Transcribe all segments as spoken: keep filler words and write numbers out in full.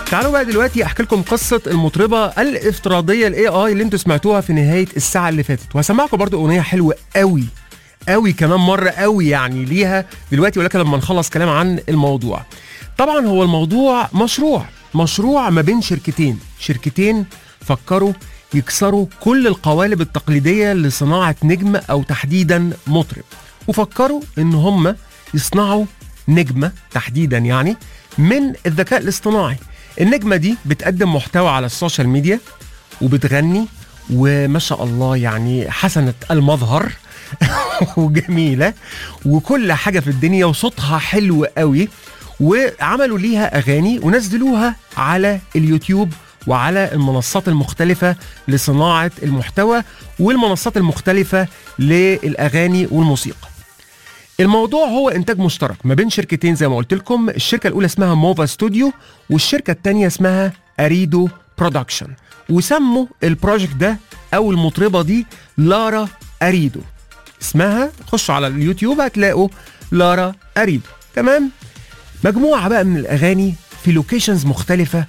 تعالوا بقى دلوقتي احكي لكم قصه المطربه الافتراضيه الاي اي اللي انتوا سمعتوها في نهايه الساعه اللي فاتت، وهسمعكم برضو اغنيه حلوه قوي قوي كمان مره قوي يعني ليها دلوقتي، ولكن لما نخلص كلام عن الموضوع. طبعا هو الموضوع مشروع مشروع ما بين شركتين شركتين فكروا يكسروا كل القوالب التقليديه لصناعه نجم او تحديدا مطرب، وفكروا ان هم يصنعوا نجمه تحديدا يعني من الذكاء الاصطناعي. النجمة دي بتقدم محتوى على السوشيال ميديا وبتغني وما شاء الله يعني حسنة المظهر وجميلة وكل حاجة في الدنيا وصوتها حلو قوي، وعملوا ليها أغاني ونزلوها على اليوتيوب وعلى المنصات المختلفة لصناعة المحتوى والمنصات المختلفة للأغاني والموسيقى. الموضوع هو انتاج مشترك ما بين شركتين زي ما قلت لكم، الشركه الاولى اسمها موفا ستوديو والشركه الثانيه اسمها اريدو برودكشن، وسموا البروجكت ده او المطربه دي لارا اريدو. اسمها خشوا على اليوتيوب هتلاقوا لارا اريدو. تمام. مجموعه بقى من الاغاني في لوكيشنز مختلفه،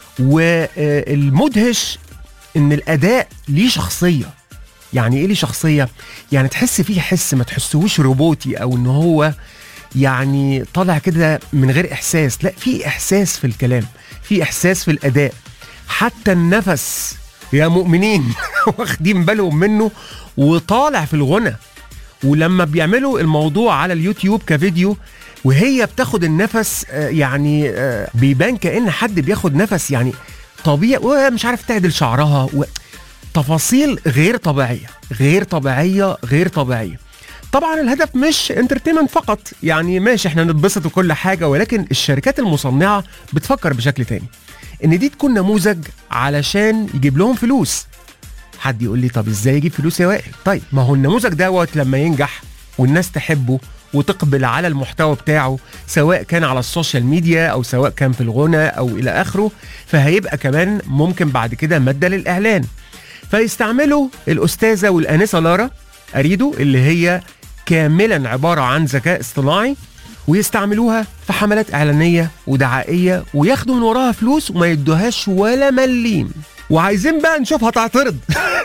والمدهش ان الاداء ليه شخصيه. يعني ايه ليه شخصيه؟ يعني تحس فيه حس، ما تحسوش روبوتي او ان هو يعني طالع كده من غير احساس، لا في احساس في الكلام، في احساس في الاداء، حتى النفس يا مؤمنين واخدين بالهم منه وطالع في الغنى. ولما بيعملوا الموضوع على اليوتيوب كفيديو وهي بتاخد النفس يعني بيبان كأن حد بياخد نفس يعني طبيعي، ومش عارف تعدل شعرها و... تفاصيل غير طبيعية غير طبيعية غير طبيعية. طبعا الهدف مش انترتينمنت فقط، يعني ماشي احنا نتبسط وكل حاجة، ولكن الشركات المصنعة بتفكر بشكل تاني ان دي تكون نموذج علشان يجيب لهم فلوس. حد يقول لي طب ازاي يجيب فلوس يا وائل؟ طيب ما هو النموذج دوت لما ينجح والناس تحبه وتقبل على المحتوى بتاعه سواء كان على السوشيال ميديا او سواء كان في الغنى او الى اخره، فهيبقى كمان ممكن بعد كده مادة للاعلان. فيستعملوا الأستاذة والأنسة لارا أريدو اللي هي كاملا عبارة عن ذكاء اصطناعي، ويستعملوها في حملات إعلانية ودعائية وياخدوا من وراها فلوس وما يدوهاش ولا مليم. وعايزين بقى نشوفها تعترض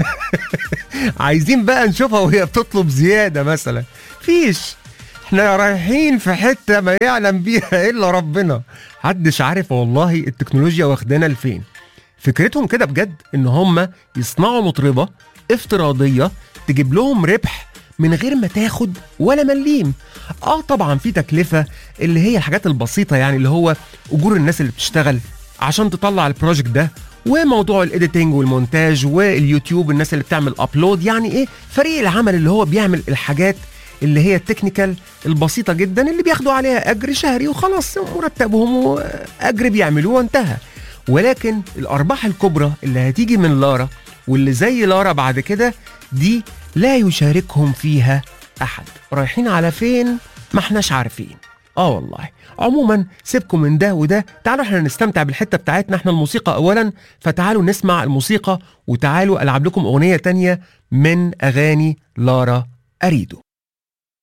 عايزين بقى نشوفها وهي بتطلب زيادة مثلا. فيش، احنا رايحين في حتة ما يعلم بيها إلا ربنا. محدش عارف والله التكنولوجيا واخدانا لفين. فكرتهم كده بجد ان هم يصنعوا مطربة افتراضية تجيب لهم ربح من غير ما تاخد ولا مليم. اه طبعا في تكلفة اللي هي الحاجات البسيطة، يعني اللي هو اجور الناس اللي بتشتغل عشان تطلع البروجكت ده، وموضوع الايديتنج والمونتاج واليوتيوب الناس اللي بتعمل ابلود، يعني ايه فريق العمل اللي هو بيعمل الحاجات اللي هي التكنيكال البسيطة جدا اللي بياخدوا عليها اجر شهري وخلاص مرتبهم واجر بيعملوه وانتهى. ولكن الأرباح الكبرى اللي هتيجي من لارا واللي زي لارا بعد كده دي لا يشاركهم فيها أحد. رايحين على فين؟ ما احناش عارفين. آه والله. عموما سيبكم من ده وده، تعالوا احنا نستمتع بالحتة بتاعتنا احنا الموسيقى أولا، فتعالوا نسمع الموسيقى وتعالوا ألعب لكم أغنية تانية من أغاني لارا أريدو.